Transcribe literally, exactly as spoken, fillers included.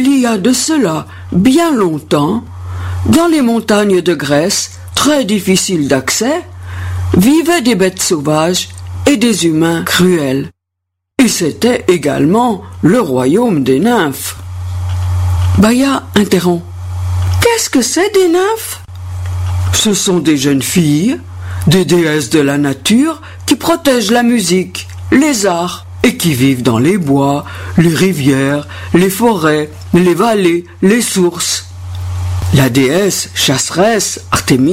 Il y a de cela bien longtemps, dans les montagnes de Grèce, très difficiles d'accès, vivaient des bêtes sauvages et des humains cruels. Et c'était également le royaume des nymphes. Baïa interrompt. Qu'est-ce que c'est des nymphes? Ce sont des jeunes filles, des déesses de la nature qui protègent la musique, les arts et qui vivent dans les bois, les rivières, les forêts, les vallées, les sources. La déesse chasseresse Artémis